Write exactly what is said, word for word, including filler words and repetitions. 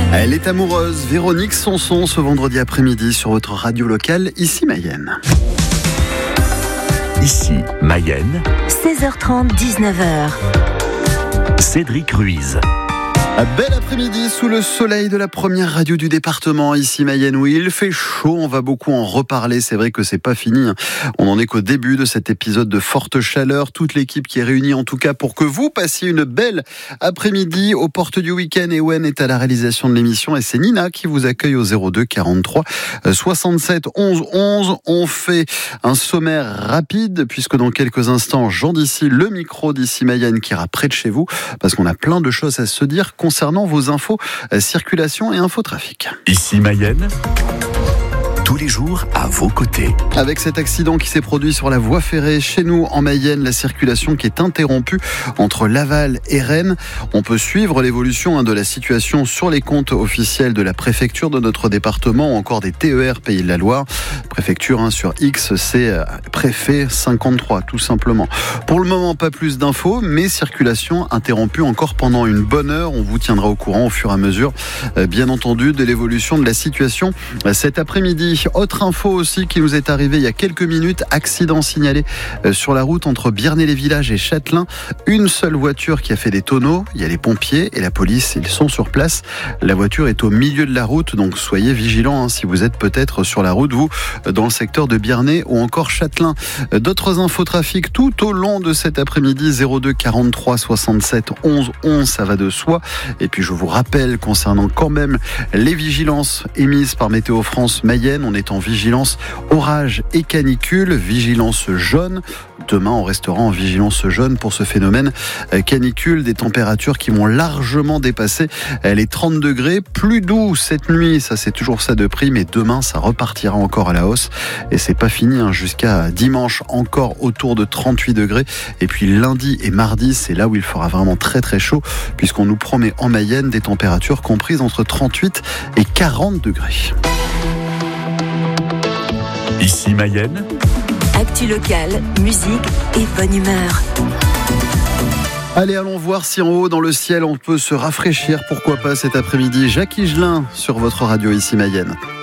Elle est amoureuse, Véronique Sanson, ce vendredi après-midi sur votre radio locale, ici Mayenne. Ici Mayenne, seize heures trente, dix-neuf heures. Cédric Ruiz. Un bel après-midi sous le soleil de la première radio du département, ici Mayenne, où il fait chaud. On va beaucoup en reparler. C'est vrai que c'est pas fini. On n'en est qu'au début de cet épisode de forte chaleur. Toute l'équipe qui est réunie, en tout cas, pour que vous passiez une belle après-midi aux portes du week-end. Et Owen est à la réalisation de l'émission. Et c'est Nina qui vous accueille au zéro deux quarante-trois soixante-sept onze onze. On fait un sommaire rapide, puisque dans quelques instants, Jean d'ici, le micro d'ici Mayenne qui ira près de chez vous, parce qu'on a plein de choses à se dire concernant vos infos euh, circulation et infotrafic. Ici Mayenne, tous les jours à vos côtés. Avec cet accident qui s'est produit sur la voie ferrée chez nous en Mayenne, la circulation qui est interrompue entre Laval et Rennes. On peut suivre l'évolution hein, de la situation sur les comptes officiels de la préfecture de notre département ou encore des T E R Pays de la Loire. Préfecture hein, sur X, c'est euh, préfet cinquante-trois tout simplement. Pour le moment, pas plus d'infos, mais circulation interrompue encore pendant une bonne heure. On vous tiendra au courant au fur et à mesure, euh, bien entendu, de l'évolution de la situation euh, cet après-midi. Autre info aussi qui nous est arrivée il y a quelques minutes, accident signalé sur la route entre Biernay-les-Villages et Châtelain. Une seule voiture qui a fait des tonneaux, il y a les pompiers et la police, ils sont sur place. La voiture est au milieu de la route, donc soyez vigilants hein, si vous êtes peut-être sur la route, vous, dans le secteur de Biernay ou encore Châtelain. D'autres infotrafics tout au long de cet après-midi, zéro deux quarante-trois soixante-sept onze onze, ça va de soi. Et puis je vous rappelle concernant quand même les vigilances émises par Météo France Mayenne, on est en vigilance orage et canicule, vigilance jaune. Demain, on restera en vigilance jaune pour ce phénomène canicule, des températures qui vont largement dépasser les trente degrés. Plus doux cette nuit, ça c'est toujours ça de prix, mais demain ça repartira encore à la hausse. Et c'est pas fini, hein, jusqu'à dimanche encore autour de trente-huit degrés. Et puis lundi et mardi, c'est là où il fera vraiment très très chaud, puisqu'on nous promet en Mayenne des températures comprises entre trente-huit et quarante degrés. Ici Mayenne, Actu locale, musique et bonne humeur. Allez, allons voir si en haut dans le ciel on peut se rafraîchir, pourquoi pas cet après-midi. Jacques Higelin sur votre radio ici Mayenne.